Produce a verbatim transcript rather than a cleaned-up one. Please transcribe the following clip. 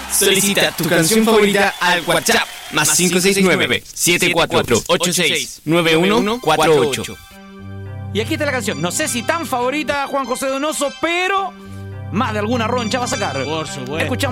Solicita tu canción favorita al WhatsApp más cinco seis nueve, siete cuatro ocho seis, nueve uno cuatro ocho. Y aquí está la canción. No sé si tan favorita Juan José Donoso, pero más de alguna roncha va a sacar. Por supuesto. Escuchamos.